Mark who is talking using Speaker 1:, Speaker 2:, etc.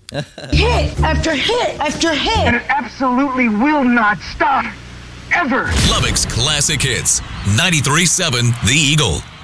Speaker 1: Hit after hit after hit.
Speaker 2: And it absolutely will not stop. Ever.
Speaker 3: Lubbock's Classic Hits. 93.7 The Eagle.